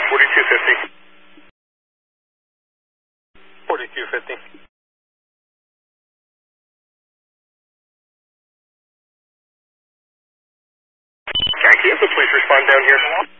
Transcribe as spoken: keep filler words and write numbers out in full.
forty-two fifty. forty-two fifty. Can I see if the police respond down here?